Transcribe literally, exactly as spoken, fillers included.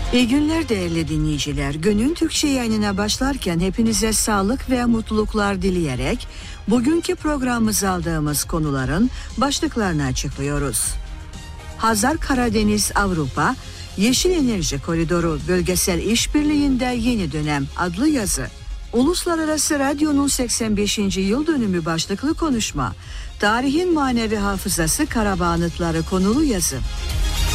İyi günler değerli dinleyiciler. Günün Türkçe yayınına başlarken hepinize sağlık ve mutluluklar dileyerek bugünkü programımıza aldığımız konuların başlıklarını açıklıyoruz. Hazar Karadeniz Avrupa Yeşil Enerji Koridoru Bölgesel İşbirliği'nde Yeni Dönem adlı yazı. Uluslararası Radyo'nun seksen beşinci yıl dönümü başlıklı konuşma. Tarihin manevi hafızası Karabağ anıtları konulu yazı.